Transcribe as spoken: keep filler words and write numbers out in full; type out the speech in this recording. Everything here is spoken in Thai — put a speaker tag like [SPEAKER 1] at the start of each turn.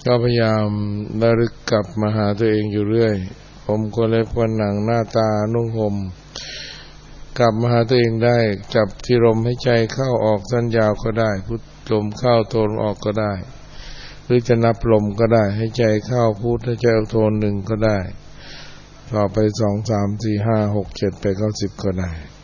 [SPEAKER 1] ก็พยายามระลึกกลับมาหาตัวเองอยู่เรื่อยผมก็เล็บวันหนังหน้าตานุ่งห่มกลับมาหาตัวเองได้จับที่ลมให้ใจเข้าออกสั้นยาวก็ได้พุทลมเข้าโทนออกก็ได้หรือจะนับลมก็ได้ให้ใจเข้าพุทให้ใจออกโทนหนึ่งก็ได้ต่อไปสองสามสี่ห้าหกเจ็ดแปดเก้าสิบก็ได้